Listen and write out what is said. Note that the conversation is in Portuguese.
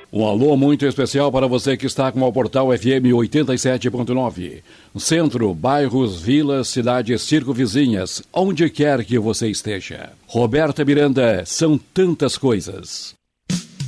Um alô muito especial para você que está com o Portal FM 87.9. Centro, bairros, vilas, cidades circunvizinhas, onde quer que você esteja. Roberta Miranda, são tantas coisas.